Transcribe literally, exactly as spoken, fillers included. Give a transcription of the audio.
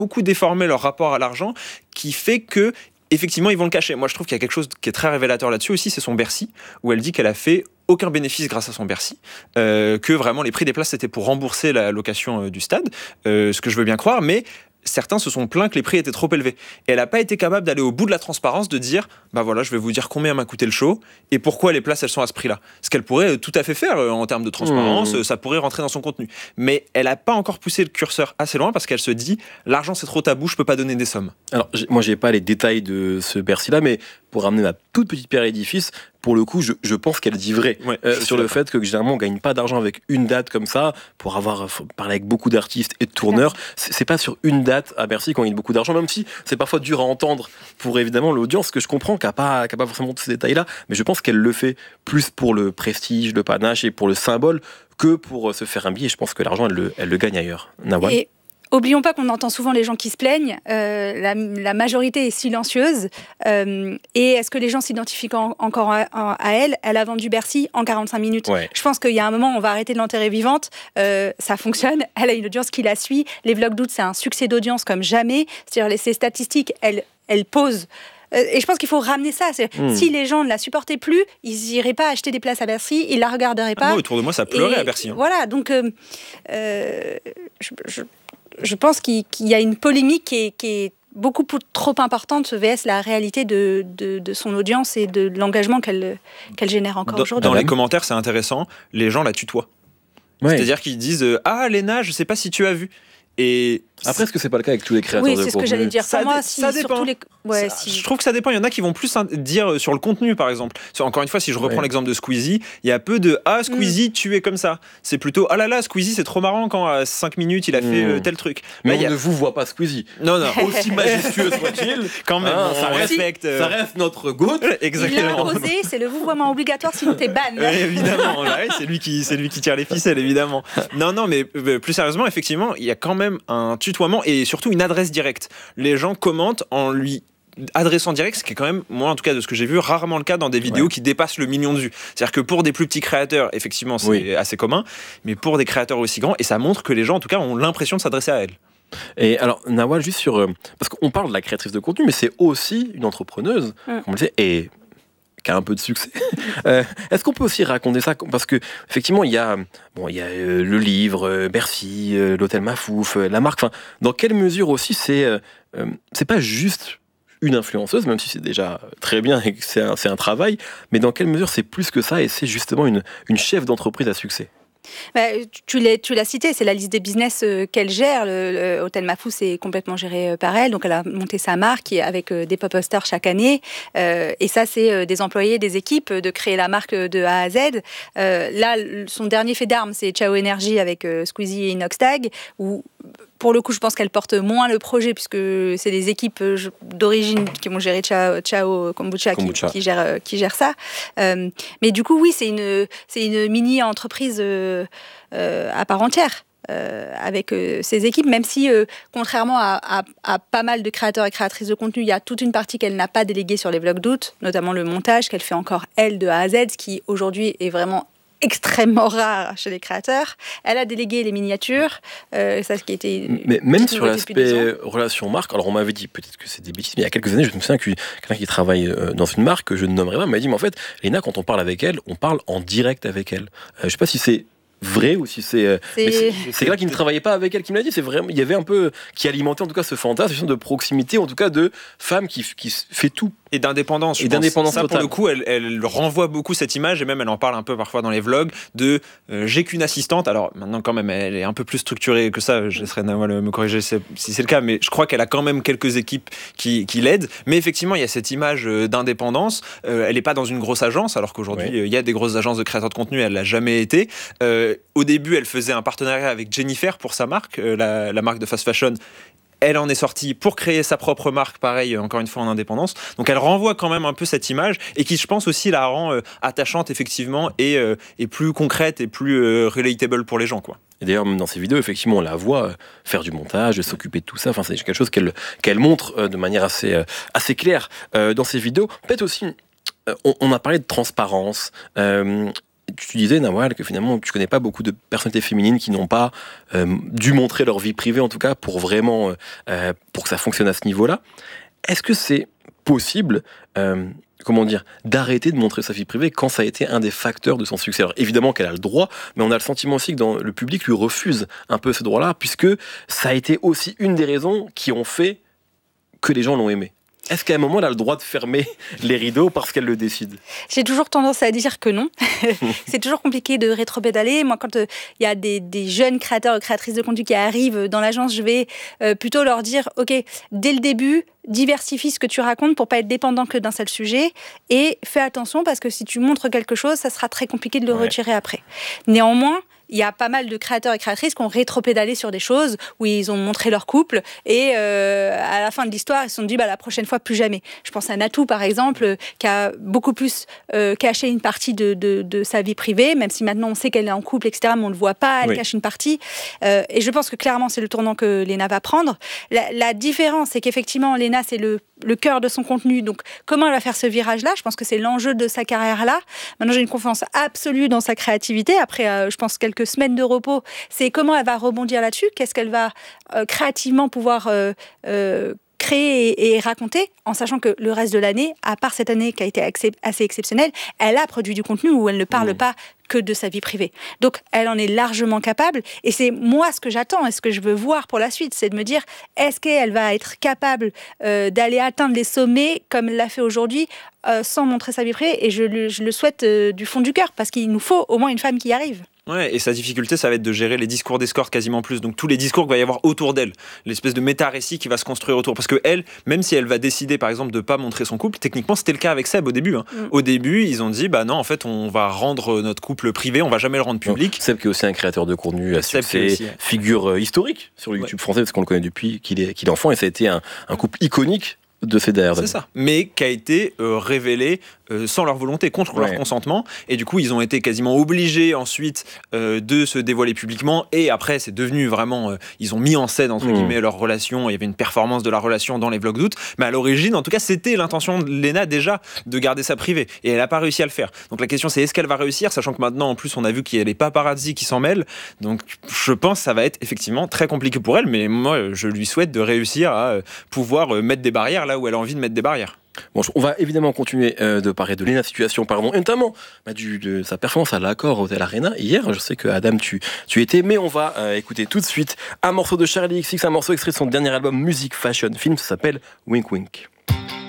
beaucoup déformé leur rapport à l'argent, qui fait que effectivement, ils vont le cacher. Moi, je trouve qu'il y a quelque chose qui est très révélateur là-dessus aussi, c'est son Bercy, où elle dit qu'elle a fait aucun bénéfice grâce à son Bercy, euh, que vraiment les prix des places c'était pour rembourser la location euh, du stade, euh, ce que je veux bien croire, mais certains se sont plaints que les prix étaient trop élevés. Et elle n'a pas été capable d'aller au bout de la transparence, de dire bah voilà, je vais vous dire combien m'a coûté le show et pourquoi les places elles sont à ce prix-là. Ce qu'elle pourrait tout à fait faire euh, en termes de transparence, mmh. ça pourrait rentrer dans son contenu. Mais elle n'a pas encore poussé le curseur assez loin parce qu'elle se dit l'argent c'est trop tabou, je peux pas donner des sommes. Alors j'ai, moi j'ai pas les détails de ce Bercy-là, mais pour ramener ma toute petite pierre à l'édifice, pour le coup, je, je pense qu'elle dit vrai ouais, euh, sur le fait que généralement on gagne pas d'argent avec une date comme ça. Pour avoir parlé avec beaucoup d'artistes et de tourneurs, c'est, c'est pas sur une date à Bercy qu'on gagne beaucoup d'argent, même si c'est parfois dur à entendre pour évidemment l'audience, que je comprends, qui n'a pas, qui a pas forcément tous ces détails-là, mais je pense qu'elle le fait plus pour le prestige, le panache et pour le symbole que pour se faire un billet. Je pense que l'argent, elle le, elle le gagne ailleurs. Nawal. Et... Oublions pas qu'on entend souvent les gens qui se plaignent, euh, la, la majorité est silencieuse, euh, et est-ce que les gens s'identifient en, encore à, à elle ? Elle a vendu Bercy en quarante-cinq minutes. Ouais. Je pense qu'il y a un moment, on va arrêter de l'enterrer vivante, euh, ça fonctionne, elle a une audience qui la suit, les vlogs d'août, c'est un succès d'audience comme jamais, c'est-à-dire ces statistiques, elles, elles posent... Et je pense qu'il faut ramener ça. Mmh. Si les gens ne la supportaient plus, ils n'iraient pas acheter des places à Bercy, ils ne la regarderaient pas. Ah, moi, autour de moi, ça pleurait et, à Bercy. Hein. Voilà, donc euh, euh, je, je, je pense qu'il, qu'il y a une polémique qui est, qui est beaucoup trop importante V S la réalité de, de, de son audience et de l'engagement qu'elle, qu'elle génère encore dans, aujourd'hui. Dans les commentaires, c'est intéressant, les gens la tutoient. Ouais. C'est-à-dire qu'ils disent euh, « Ah, Léna, je ne sais pas si tu as vu ». Et après, est-ce que c'est pas le cas avec tous les créateurs oui, de contenu ? Oui, c'est ce que j'allais dire. Ça, Pour moi, dé- si, ça dépend. Sur tous les... ouais, ça, si. Je trouve que ça dépend. Il y en a qui vont plus dire sur le contenu, par exemple. Encore une fois, si je reprends ouais. l'exemple de Squeezie, il y a peu de « Ah, Squeezie, mm. tu es comme ça ». C'est plutôt « Ah là là, Squeezie, c'est trop marrant quand à cinq minutes, il a fait mm. tel truc ». Mais Là, on a... ne vous voit pas Squeezie. Non, non. Aussi majestueux soit-il. Quand même, ah, on ça, respecte, reste, ça reste notre goût. Exactement. Il l'a imposé, c'est le vouvoiement obligatoire, sinon t'es ban. Ouais, évidemment, ouais, c'est, lui qui, c'est lui qui tire les ficelles, évidemment. Non, non, mais plus sérieusement, effectivement, il y a quand même un tutoiement et surtout une adresse directe. Les gens commentent en lui adressant direct, ce qui est quand même, moi en tout cas de ce que j'ai vu, rarement le cas dans des vidéos ouais. qui dépassent le million de vues. C'est-à-dire que pour des plus petits créateurs, effectivement, c'est oui. assez commun, mais pour des créateurs aussi grands, et ça montre que les gens, en tout cas, ont l'impression de s'adresser à elle. Et alors, Nawal, juste sur... Euh, parce qu'on parle de la créatrice de contenu, mais c'est aussi une entrepreneuse, mmh. comme on le sait, et qui a un peu de succès. euh, est-ce qu'on peut aussi raconter ça ? Parce que effectivement, il y a, bon, il y a euh, le livre, euh, Bercy, euh, l'hôtel Mafouf, euh, la marque. Enfin, dans quelle mesure aussi c'est, euh, euh, c'est pas juste une influenceuse, même si c'est déjà très bien et que c'est un, c'est un travail, mais dans quelle mesure c'est plus que ça et c'est justement une, une chef d'entreprise à succès ? Bah, tu, l'as, tu l'as cité, c'est la liste des business euh, qu'elle gère. Le, le Hôtel Mafouf, c'est complètement géré euh, par elle. Donc, elle a monté sa marque avec euh, des pop-up stores chaque année. Euh, et ça, c'est euh, des employés, des équipes, de créer la marque de A à Z. Euh, là, son dernier fait d'armes, c'est Ciao Énergie avec euh, Squeezie et Inoxtag, où pour le coup, je pense qu'elle porte moins le projet puisque c'est des équipes d'origine qui vont gérer Ciao, Ciao Kombucha, Kombucha. Qui, qui, gère, qui gère ça. Euh, mais du coup, oui, c'est une, c'est une mini-entreprise euh, euh, à part entière. Euh, avec euh, ses équipes, même si, euh, contrairement à, à, à pas mal de créateurs et créatrices de contenu, il y a toute une partie qu'elle n'a pas déléguée sur les vlogs d'août, notamment le montage qu'elle fait encore, elle, de A à Z, ce qui, aujourd'hui, est vraiment extrêmement rare chez les créateurs. Elle a délégué les miniatures, euh, ça ce qui était. Mais même sur l'aspect relation marque, alors on m'avait dit peut-être que c'est des bêtises, mais il y a quelques années, je me souviens que quelqu'un qui travaille dans une marque que je ne nommerai pas m'a dit mais en fait, Léna, quand on parle avec elle, on parle en direct avec elle. Euh, je sais pas si c'est vrai ou si c'est, c'est... Mais c'est, c'est quelqu'un qui ne travaillait pas avec elle qui me l'a dit. C'est vraiment, il y avait un peu qui alimentait en tout cas ce fantasme de proximité, en tout cas de femme qui qui fait tout. Et d'indépendance. Et d'indépendance ça, totale. Pour le coup, elle, elle renvoie beaucoup cette image, et même elle en parle un peu parfois dans les vlogs, de euh, j'ai qu'une assistante. Alors maintenant, quand même, elle est un peu plus structurée que ça. Je laisserai Nawal me corriger si c'est le cas, mais je crois qu'elle a quand même quelques équipes qui, qui l'aident. Mais effectivement, il y a cette image d'indépendance. Euh, elle n'est pas dans une grosse agence, alors qu'aujourd'hui, oui. euh, il y a des grosses agences de créateurs de contenu. Elle l'a jamais été. Euh, au début, elle faisait un partenariat avec Jennifer pour sa marque, euh, la, la marque de fast fashion. Elle en est sortie pour créer sa propre marque, pareil, encore une fois en indépendance. Donc elle renvoie quand même un peu cette image et qui, je pense, aussi la rend euh, attachante, effectivement, et, euh, et plus concrète et plus euh, relatable pour les gens, quoi. Et d'ailleurs, même dans ces vidéos, effectivement, on la voit euh, faire du montage, s'occuper de tout ça. Enfin, c'est quelque chose qu'elle, qu'elle montre euh, de manière assez, euh, assez claire euh, dans ses vidéos. Peut-être aussi, euh, on, on a parlé de transparence. Euh, tu disais, Nawal, que finalement, tu connais pas beaucoup de personnalités féminines qui n'ont pas euh, dû montrer leur vie privée, en tout cas, pour vraiment, euh, pour que ça fonctionne à ce niveau-là. Est-ce que c'est possible, euh, comment dire, d'arrêter de montrer sa vie privée quand ça a été un des facteurs de son succès? Alors évidemment qu'elle a le droit, mais on a le sentiment aussi que dans le public lui refuse un peu ce droit-là, puisque ça a été aussi une des raisons qui ont fait que les gens l'ont aimé. Est-ce qu'à un moment, elle a le droit de fermer les rideaux parce qu'elle le décide? J'ai toujours tendance à dire que non. C'est toujours compliqué de rétropédaler. Moi, quand il euh, y a des, des jeunes créateurs et créatrices de contenu qui arrivent dans l'agence, je vais euh, plutôt leur dire, OK, dès le début, diversifie ce que tu racontes pour pas être dépendant que d'un seul sujet et fais attention parce que si tu montres quelque chose, ça sera très compliqué de le ouais. retirer après. Néanmoins, il y a pas mal de créateurs et créatrices qui ont rétropédalé sur des choses où ils ont montré leur couple et euh, à la fin de l'histoire, ils se sont dit bah, la prochaine fois, plus jamais. Je pense à Natou, par exemple, qui a beaucoup plus euh, caché une partie de, de, de sa vie privée, même si maintenant on sait qu'elle est en couple, et cetera, mais on ne le voit pas, elle oui. cache une partie. Euh, et je pense que clairement, c'est le tournant que Léna va prendre. La, la différence, c'est qu'effectivement, Léna, c'est le, le cœur de son contenu. Donc, comment elle va faire ce virage-là? Je pense que c'est l'enjeu de sa carrière-là. Maintenant, j'ai une confiance absolue dans sa créativité. Après, euh, je pense quelques semaines de repos, c'est comment elle va rebondir là-dessus, qu'est-ce qu'elle va euh, créativement pouvoir euh, euh, créer et, et raconter, en sachant que le reste de l'année, à part cette année qui a été assez exceptionnelle, elle a produit du contenu où elle ne parle mmh. pas que de sa vie privée. Donc, elle en est largement capable, et c'est moi ce que j'attends et ce que je veux voir pour la suite, c'est de me dire, est-ce qu'elle va être capable euh, d'aller atteindre les sommets comme elle l'a fait aujourd'hui, euh, sans montrer sa vie privée, et je le, je le souhaite euh, du fond du cœur, parce qu'il nous faut au moins une femme qui y arrive. Ouais, et sa difficulté, ça va être de gérer les discours d'escorte quasiment plus. Donc tous les discours qu'il va y avoir autour d'elle, l'espèce de méta-récit qui va se construire autour. Parce que elle, même si elle va décider, par exemple, de ne pas montrer son couple, techniquement, c'était le cas avec Seb au début. Hein. Mm. Au début, ils ont dit, bah non, en fait, on va rendre notre couple privé, on va jamais le rendre public. Bon, Seb qui est aussi un créateur de contenu à succès, aussi, ouais. figure historique sur le YouTube ouais. français, parce qu'on le connaît depuis qu'il est, qu'il est enfant, et ça a été un, un couple iconique de ces dernières années. C'est ça, mais qui a été euh, révélé euh, sans leur volonté, contre ouais. leur consentement, et du coup ils ont été quasiment obligés ensuite euh, de se dévoiler publiquement, et après c'est devenu vraiment, euh, ils ont mis en scène entre mmh. guillemets leur relation, il y avait une performance de la relation dans les vlogs d'août, mais à l'origine en tout cas c'était l'intention de Léna déjà de garder ça privé, et elle n'a pas réussi à le faire. Donc la question c'est est-ce qu'elle va réussir, sachant que maintenant en plus on a vu qu'il y a les paparazzi qui s'en mêlent, donc je pense que ça va être effectivement très compliqué pour elle, mais moi je lui souhaite de réussir à euh, pouvoir euh, mettre des barrières là où elle a envie de mettre des barrières. Bon, on va évidemment continuer euh, de parler de Léna Situation, pardon, et notamment bah, du, de sa performance à l'Accor Hotel Arena hier. Je sais que Adam, tu, tu étais, mais on va euh, écouter tout de suite un morceau de Charli X C X, un morceau extrait de son dernier album Music Fashion Film, ça s'appelle Wink Wink.